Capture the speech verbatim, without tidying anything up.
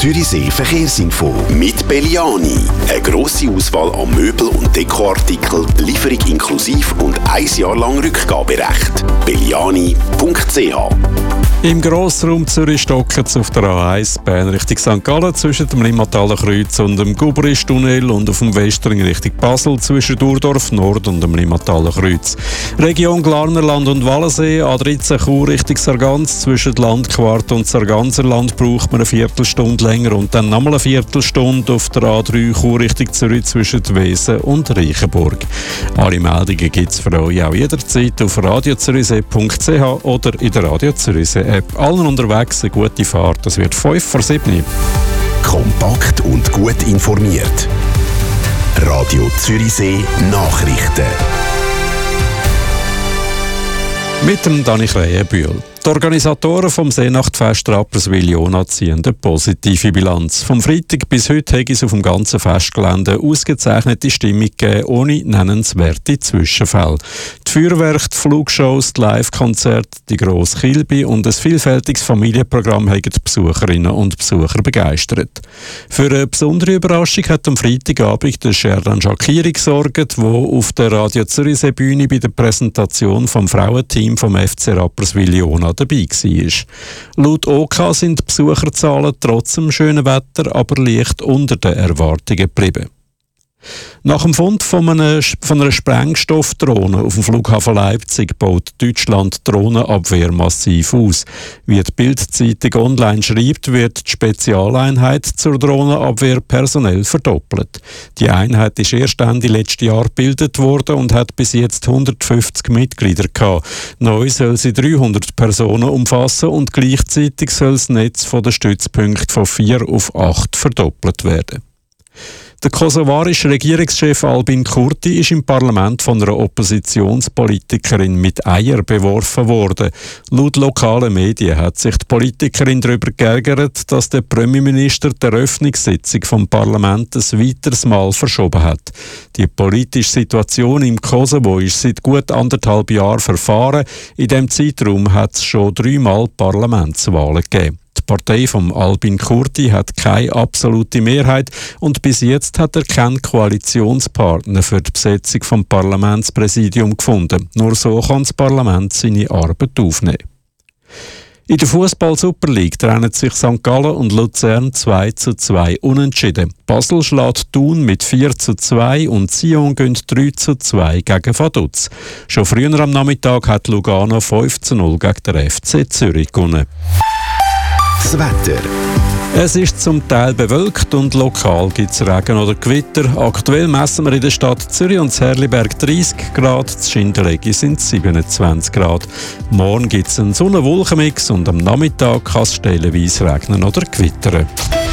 Zürichsee Verkehrsinfo mit Belliani. Eine grosse Auswahl an Möbel- und Dekoartikeln, Lieferung inklusiv und ein Jahr lang Rückgaberecht. belliani punkt c h. Im Grossraum Zürich stocken es auf der A eins Bern Richtung Sankt Gallen zwischen dem Limmataler Kreuz und dem Gubristunnel und auf dem Westring Richtung Basel zwischen Urdorf Nord und dem Limmataler Kreuz. Region Glarnerland und Wallensee, A dreizehn Chur Richtung Sargans zwischen Landquart und Sarganserland braucht man eine Viertelstunde länger und dann nochmal eine Viertelstunde auf der A drei Chur Richtung Zürich zwischen Wesen und Reichenburg. Alle Meldungen gibt es für euch auch jederzeit auf radio zürichsee punkt c h oder in der Radio Zürichsee App. Allen unterwegs eine gute Fahrt. Es wird fünf vor sieben. Kompakt und gut informiert. Radio Zürichsee Nachrichten. Mit dem Dani Krähenbühl. Die Organisatoren vom Seenachtfest Rapperswil-Jona ziehen eine positive Bilanz. Vom Freitag bis heute hat es auf dem ganzen Festgelände ausgezeichnete Stimmung gegeben, ohne nennenswerte Zwischenfälle. Die Feuerwerke, die Flugshows, die Live-Konzerte, die grosse Kilbe und ein vielfältiges Familienprogramm haben die Besucherinnen und Besucher begeistert. Für eine besondere Überraschung hat am Freitagabend der Sherdan Shakiri gesorgt, der auf der Radio Zürichsee Bühne bei der Präsentation vom Frauenteam vom F C Rapperswil-Jona dabei war. Laut O K sind die Besucherzahlen trotz dem schönen Wetter aber leicht unter den Erwartungen geblieben. Nach dem Fund von einer, von einer Sprengstoffdrohne auf dem Flughafen Leipzig baut Deutschland die Drohnenabwehr massiv aus. Wie die Bild-Zeitung online schreibt, wird die Spezialeinheit zur Drohnenabwehr personell verdoppelt. Die Einheit ist erst Ende letzten Jahr gebildet worden und hat bis jetzt hundertfünfzig Mitglieder gehabt. Neu soll sie dreihundert Personen umfassen und gleichzeitig soll das Netz von den Stützpunkten von vier auf acht verdoppelt werden. Der kosovarische Regierungschef Albin Kurti ist im Parlament von einer Oppositionspolitikerin mit Eier beworfen worden. Laut lokalen Medien hat sich die Politikerin darüber geärgert, dass der Premierminister die Eröffnungssitzung vom Parlament ein weiteres Mal verschoben hat. Die politische Situation im Kosovo ist seit gut anderthalb Jahren verfahren. In diesem Zeitraum hat es schon dreimal Parlamentswahlen gegeben. Die Partei von Albin Kurti hat keine absolute Mehrheit und bis jetzt hat er keinen Koalitionspartner für die Besetzung vom Parlamentspräsidium gefunden. Nur so kann das Parlament seine Arbeit aufnehmen. In der Fußball-Super League trennen sich Sankt Gallen und Luzern zwei zu zwei unentschieden. Basel schlägt Thun mit vier zu zwei und Sion gehen drei zu zwei gegen Vaduz. Schon früher am Nachmittag hat Lugano fünf zu null gegen den F C Zürich gewonnen. Das Wetter. Es ist zum Teil bewölkt und lokal gibt es Regen oder Gewitter. Aktuell messen wir in der Stadt Zürich und Herliberg dreißig Grad, in Schindelegi sind es siebenundzwanzig Grad. Morgen gibt es einen Sonne-Wolken-Mix und am Nachmittag kann es stellenweise regnen oder gewittern.